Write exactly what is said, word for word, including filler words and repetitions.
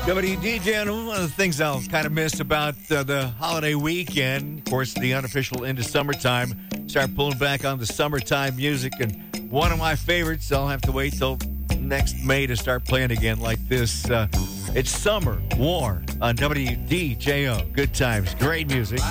W D J, and one of the things I'll kind of miss about uh, the holiday weekend, of course, the unofficial into summertime, start pulling back on the summertime music, and one of my favorites, I'll have to wait till next May to start playing again like this. Uh, it's Summer War on W D J O. Good times, great music.